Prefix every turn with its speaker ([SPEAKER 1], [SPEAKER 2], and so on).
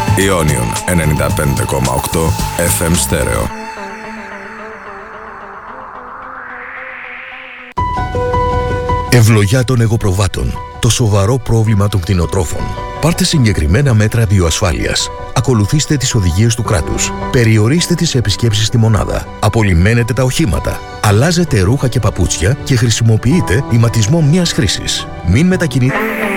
[SPEAKER 1] Ionion 95,8 FM στέρεο.
[SPEAKER 2] Ευλογιά των εγωπροβάτων. Το σοβαρό πρόβλημα των κτηνοτρόφων. Πάρτε συγκεκριμένα μέτρα βιοασφάλειας. Ακολουθήστε τις οδηγίες του κράτους. Περιορίστε τις επισκέψεις στη μονάδα. Απολυμμένετε τα οχήματα. Αλλάζετε ρούχα και παπούτσια και χρησιμοποιείτε ηματισμό μιας χρήσης. Μην μετακινείτε.